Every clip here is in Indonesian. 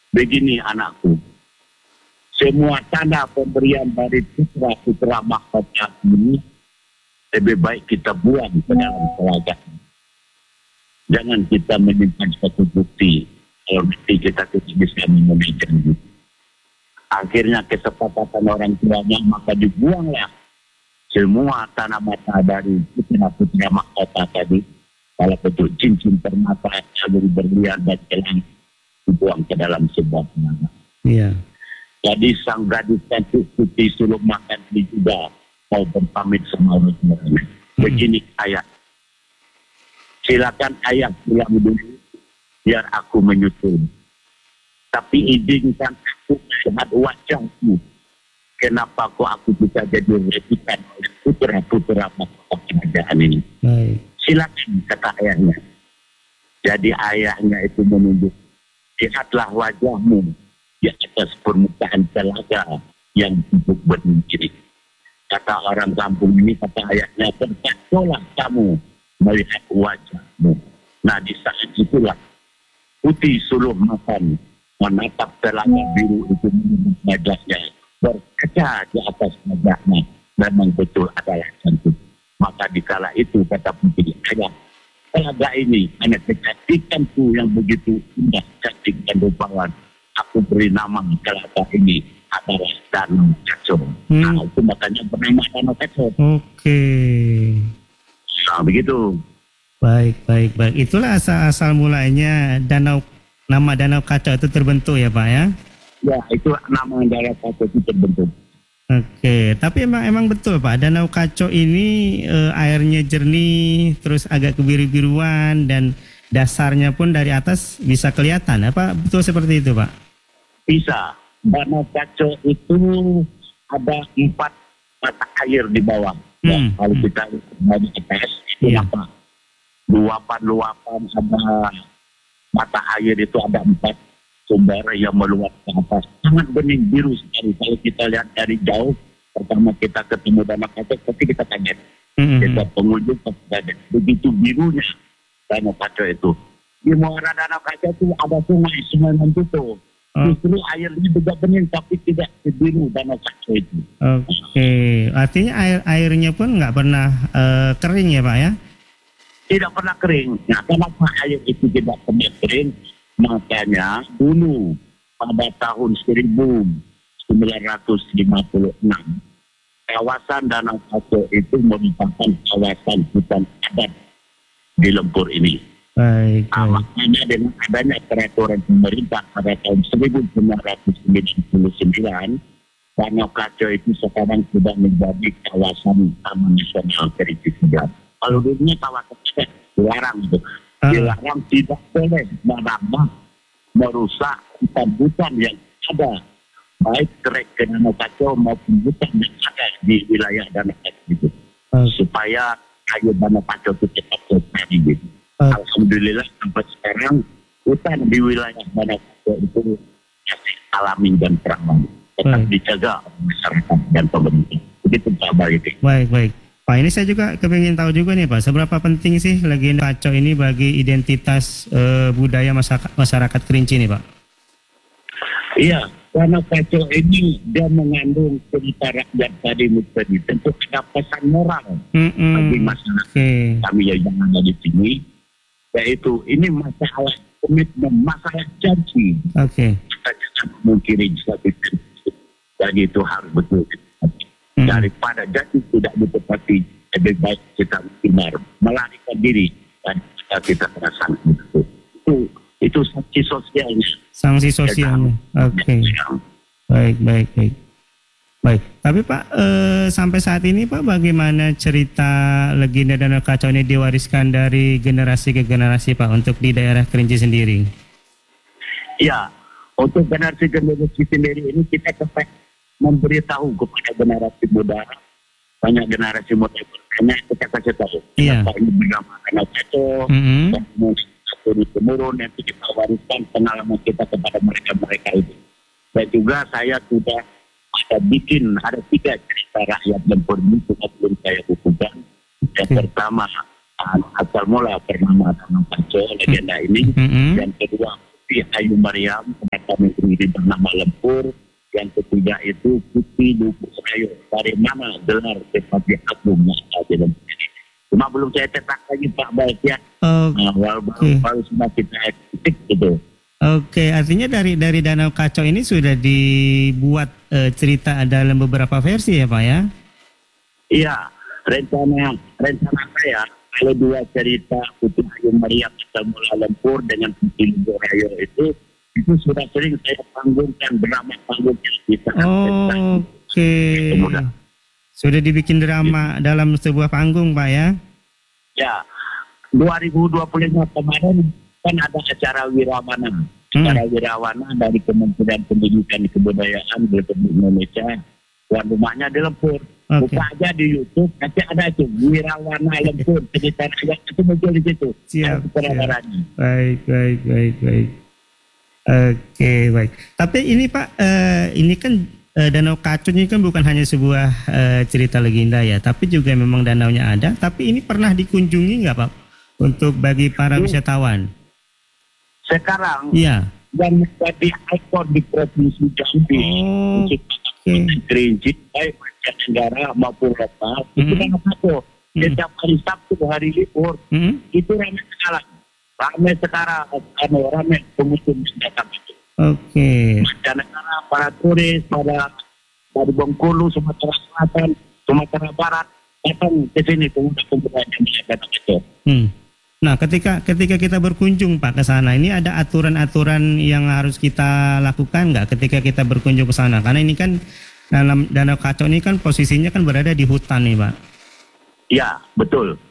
Begini anakku, semua tanda pemberian dari putra-putra mahkota ini lebih baik kita buang ke dalam telaga. Jangan kita menyimpan satu bukti kalau nanti kita tidak bisa memenuhi janji. Akhirnya kesepakatan orang tuanya, maka dibuanglah semua tanah mata dari putra-putra mahkota tadi, kalau bentuk cincin permata, kalung berlian dan gelang, dibuang ke dalam sebuah telaga. Iya. Jadi sang gadis cantik putih sulung makan ini juga mau berpamit sama orang tuanya. Begini ayah, silakan ayah pulang dulu biar aku menyusul. Tapi izinkan aku melihat wajahmu. Kenapa kok aku bisa jadi rebutan oleh putra-putra mahkota kerajaan ini? Baik. Silakan, kata ayahnya. Jadi ayahnya itu menunjuk, lihatlah wajahmu di atas permukaan telaga yang duduk bening ini. Kata orang kampung ini, kata ayahnya, terpaksalah kamu melihat wajahmu. Nah, di saat itulah putih sulung makan menatap telaga biru itu menunjuk wajahnya, berkaca di atas wajahnya, memang betul adalah cantik. Maka dikala itu kata putih ayah, telaga ini hanya kecantikanku yang begitu indah, cantik dan rupawan. Aku beri nama telaga ini adalah Danau Kaco. Nah, itu makanya bernama Danau Kaco. Oke. Nah, begitu. Baik. Itulah asal mulanya nama Danau Kaco itu terbentuk ya Pak ya? Ya, itu nama Danau Kaco itu terbentuk. Oke, tapi emang betul Pak, Danau Kaco ini airnya jernih, terus agak kebiru-biruan dan dasarnya pun dari atas bisa kelihatan. Apa betul seperti itu Pak? Bisa. Danau Kaco itu ada 4 mata air di bawah. Ya, kalau kita lihat di atas itu apa? Luapan-luapan ada mata air itu ada 4 sumber yang meluap ke atas. Sangat bening biru sekali. Kalau kita lihat dari jauh, pertama kita ketemu Danau Kaco, tapi kita kaget. Kita pengunjung kaget. Begitu birunya Danau Kaco itu. Di muara Danau Kaco itu ada sungai Mantuto. Justru airnya juga bening, tapi tidak sebiru Danau Kaco itu. Oke, artinya airnya pun nggak pernah kering ya Pak ya? Tidak pernah kering. Nah, kenapa air itu tidak pernah kering? Makanya dulu pada tahun 1956 kawasan Danau Kaco itu merupakan kawasan hutan adat di Lempur ini. Baik. Makanya dengan adanya peraturan pemerintah pada tahun 1999, Danau Kaco itu sekarang sudah menjadi kawasan Taman Nasional Kerinci Sidat. Kalau dulunya kawasan adat dilarang itu. Dilarang tidak boleh menambah, merusak hutan-hutan yang ada, baik trek ke Danau Kaco maupun hutan yang ada di wilayah Danau Kaco itu, supaya air Danau Kaco itu tetap terjadi gitu. Alhamdulillah sampai sekarang hutan di wilayah Danau Kaco itu masih alami dan terawat, tetap dijaga oleh masyarakat dan pemerintah. Begitu Pak Baiti. Baik. Pak, ini saya juga kepingin tahu juga nih Pak, seberapa penting sih legenda Kaco ini bagi identitas budaya masyarakat Kerinci nih Pak? Iya, Danau Kaco ini dia mengandung cerita rakyat tadi tadi. Tentu ada pesan moral bagi masyarakat kami yang ada di sini, yaitu ini masalah komitmen, masalah janji. Kita jangan memungkiri satu janji, jadi itu harus betul. Daripada janji tidak ditepati, lebih baik kita benar melarikan diri dan kita terasa itu sanksi sosialnya. Sanksi sosialnya. Oke. Baik. Tapi Pak, sampai saat ini Pak, bagaimana cerita legenda Danau Kaco ini diwariskan dari generasi ke generasi Pak untuk di daerah Kerinci sendiri? Ya, untuk generasi sendiri ini kita tetap memberitahu kepada generasi muda, banyak generasi muda bertanya, kita kasih tahu. Kenapa ini bernama Danau Kaco, dan turun nanti kita wariskan pengalaman kita kepada mereka itu. Dan juga saya sudah ada 3 cerita rakyat Lempur ini belum saya bukukan. Yang pertama asal mula bernama Danau Kaco, legenda ini. Yang kedua Putri Ayu Mariam, Perdana Menteri bernama Lempur. Yang ketiga itu Putri Lupus Rayo. Dari mana gelar Bupati Agung yang ada di Lempur ini? Cuma belum saya cetak lagi Pak Baik ya. Baru sudah kita eksekutif gitu. Oke, artinya dari Danau Kacau ini sudah dibuat cerita dalam beberapa versi ya Pak ya? Iya, rencana saya kalau dua cerita Putri Ayu Mariam ketemu Lempur dengan Putri Lupus Rayo itu sudah sering saya panggungkan drama panggungnya bisa. Oke. Sudah dibikin drama dalam sebuah panggung Pak ya? Ya, 2025 kemarin kan ada acara Wirawana. Acara Wirawana dari Kementerian Pendidikan dan Kebudayaan Republik Indonesia. Tuan rumahnya di Lempur. Buka aja di YouTube, nanti ada itu Wirawana Lempur. Cerita rakyat itu muncul di situ. Siap. Baik. Oke, baik. Tapi ini Pak, ini kan Danau Kacau ini kan bukan hanya sebuah cerita legenda ya, tapi juga memang danaunya ada. Tapi ini pernah dikunjungi nggak Pak untuk bagi para wisatawan? Sekarang, iya. Dan menjadi ikon di Provinsi Jambi, Kerinci, baik mancanegara maupun lokal, itu Danau Kacau. Setiap hari Sabtu, hari libur, itu ramai sekali. Ramai sekarang, ramai pengunjung datang itu. Oke. Mancanegara, para turis, dari Bengkulu, Sumatera Selatan, Sumatera Barat, datang ke sini pemuda-pemuda yang datang itu. Nah, ketika kita berkunjung Pak ke sana, ini ada aturan-aturan yang harus kita lakukan nggak ketika kita berkunjung ke sana? Karena ini kan dalam Danau Kacau ini kan posisinya kan berada di hutan nih Pak. Iya, betul.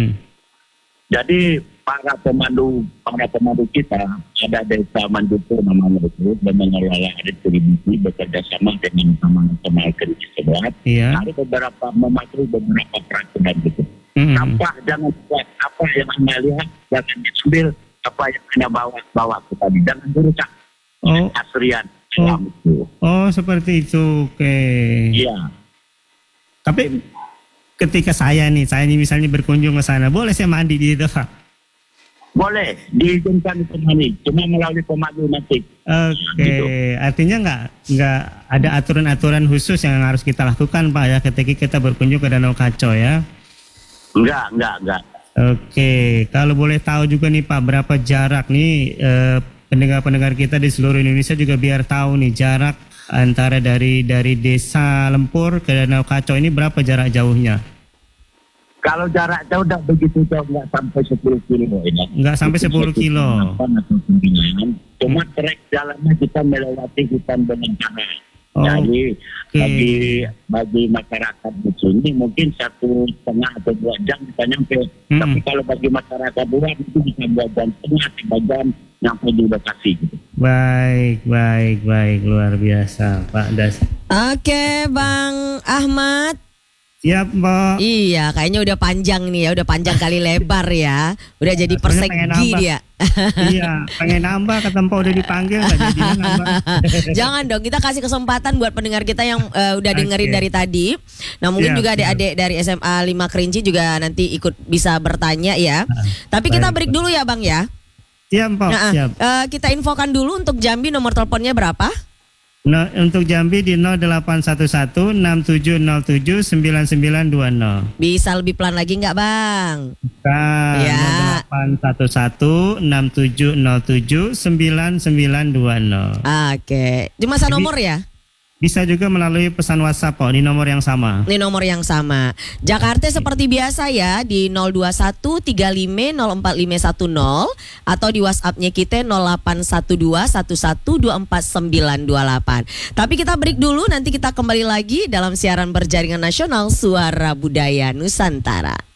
Jadi para pemandu kita ada desa Mandupo namanya itu dan mengelola distribusi bekerja sama dengan teman-teman Kerinci sebelah. Iya. Ada beberapa mematuhi beberapa peraturan gitu. Sampah jangan buat apa yang Anda lihat jangan diambil, apa yang Anda bawa ke tadi jangan dirusak. Asrian alam itu. Oh seperti itu, oke. Iya. Tapi ketika saya nih misalnya berkunjung ke sana, boleh saya mandi di situ Pak? Boleh, diizinkan untuk mandi, cuma melalui pemandu nanti. Oke, gitu. Artinya nggak ada aturan-aturan khusus yang harus kita lakukan Pak ya ketika kita berkunjung ke Danau Kacau ya? Enggak. Oke, kalau boleh tahu juga nih Pak, berapa jarak nih pendengar-pendengar kita di seluruh Indonesia juga biar tahu nih jarak antara dari desa Lempur ke Danau Kacau ini berapa jarak jauhnya? Kalau jarak jauh tidak begitu jauh, nggak sampai 10 kilo ini. Nggak sampai 10 kilo. Cuma trek jalannya kita melewati hutan belantara. Jadi bagi masyarakat di sini mungkin 1,5 atau 2 jam bisa nyampe. Tapi kalau bagi masyarakat luar itu bisa 2 jam setengah, 3 jam nyampe di lokasi. Gitu. Baik, luar biasa Pak Das. Oke, Bang Ahmad. Siap Mbak. Iya, kayaknya udah panjang nih ya, udah panjang kali lebar ya. Udah jadi persegi dia. Iya, pengen nambah, kata Mbak udah dipanggil nggak jadi nambah. Jangan dong, kita kasih kesempatan buat pendengar kita yang udah dengerin dari tadi. Nah mungkin juga adik-adik dari SMA 5 Kerinci juga nanti ikut bisa bertanya ya. Tapi kita break dulu ya Bang ya. Siap Mbak, siap. Kita infokan dulu untuk Jambi nomor teleponnya berapa? No, untuk Jambi di 0811-6707-9920. Bisa lebih pelan lagi nggak Bang? Kan, ya. 0811-6707-9920. Oke, cuma satu nomor ya? Bisa juga melalui pesan WhatsApp kok di nomor yang sama. Di nomor yang sama. Jakarta seperti biasa ya di 02135045510 atau di WhatsApp-nya kita 081211249928. Tapi kita break dulu, nanti kita kembali lagi dalam siaran berjaringan nasional Suara Budaya Nusantara.